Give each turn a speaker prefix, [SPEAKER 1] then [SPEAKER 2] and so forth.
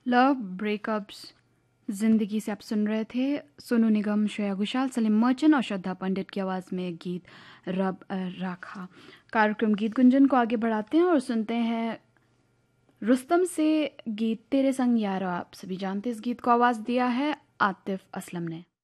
[SPEAKER 1] Love breakups जिंदगी से आप सुन रहे थे सोनू निगम, श्रेया घोषाल, सलीम मर्चेंट और श्रद्धा पंडित की आवाज़ में गीत रब राखा। कार्यक्रम गीत गुंजन को आगे बढ़ाते हैं और सुनते हैं रुस्तम से गीत तेरे संग यारा। आप सभी जानते हैं इस गीत को आवाज़ दिया है आतिफ असलम ने।